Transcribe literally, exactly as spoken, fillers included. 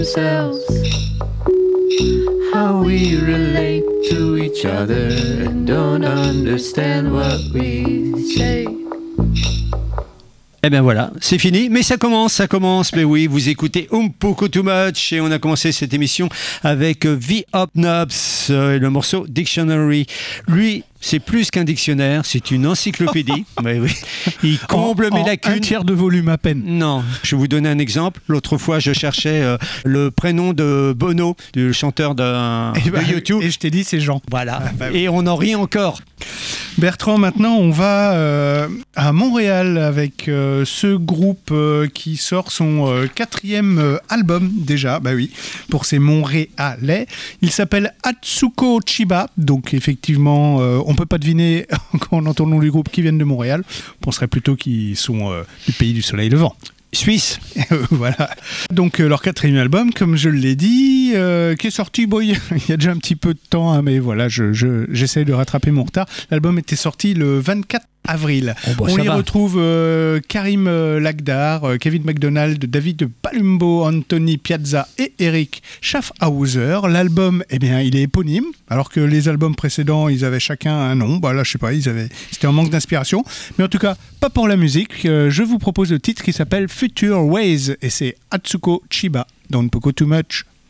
themselves. How we relate to each other and don't understand what we say. Eh bien voilà, c'est fini, mais ça commence, ça commence, mais oui, vous écoutez Um Poko Too Much et on a commencé cette émission avec V Up Knobs, euh, le morceau Dictionary. Lui, c'est plus qu'un dictionnaire, c'est une encyclopédie. Mais oui, il comble en, mes en lacunes. Un tiers de volume à peine. Non, je vais vous donner un exemple. L'autre fois, je cherchais euh, le prénom de Bono, du chanteur de, et bah, de YouTube. Et je t'ai dit, c'est Jean. Voilà, ah, bah, oui. Et on en rit encore. Bertrand, maintenant on va euh, à Montréal avec euh, ce groupe euh, qui sort son euh, quatrième euh, album déjà, bah oui, pour ces Montréalais. Il s'appelle Atsuko Chiba, donc effectivement euh, on peut pas deviner quand on entend le nom du groupe qu'ils viennent de Montréal, on penserait plutôt qu'ils sont euh, du pays du soleil levant. Suisse. Voilà. Donc euh, leur quatrième album, comme je l'ai dit, euh, qui est sorti, bon, il y a déjà un petit peu de temps, hein, mais voilà, je, je, j'essaie de rattraper mon retard. L'album était sorti le vingt-quatre avril. Oh bah, on y va. retrouve euh, Karim euh, Lagdar, euh, Kevin MacDonald, David Palumbo, Anthony Piazza et Eric Schaffhauser. L'album, eh bien, il est éponyme, alors que les albums précédents, ils avaient chacun un nom. Bah là, je sais pas, ils avaient, c'était un manque d'inspiration. Mais en tout cas, pas pour la musique. Euh, je vous propose le titre qui s'appelle Future Ways et c'est Atsuko Chiba. Don't Poko Too Much.